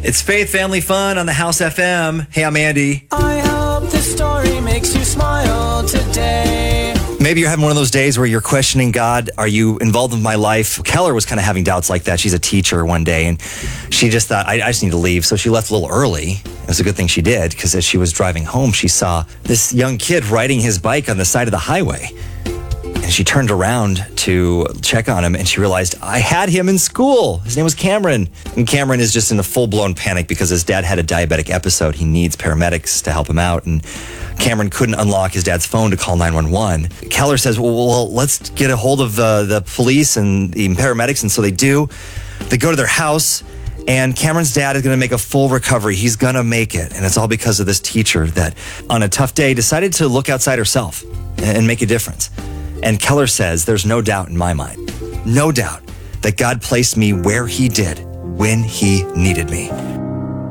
It's Faith Family Fun on the House FM. Hey, I'm Andy. I hope this story makes you smile today. Maybe you're having one of those days where you're questioning God. Are you involved in my life? Keller was kind of having doubts like that. She's a teacher one day, and she just thought, I just need to leave. So she left a little early. It was a good thing she did, because as she was driving home, she saw this young kid riding his bike on the side of the highway. And she turned around to check on him, and she realized, I had him in school. His name was Cameron. And Cameron is just in a full-blown panic because his dad had a diabetic episode. He needs paramedics to help him out. And Cameron couldn't unlock his dad's phone to call 911. Keller says, well, let's get a hold of the police and the paramedics. And so they do. They go to their house, and Cameron's dad is going to make a full recovery. He's going to make it. And it's all because of this teacher that, on a tough day, decided to look outside herself and make a difference. And Keller says, there's no doubt in my mind, no doubt that God placed me where he did when he needed me.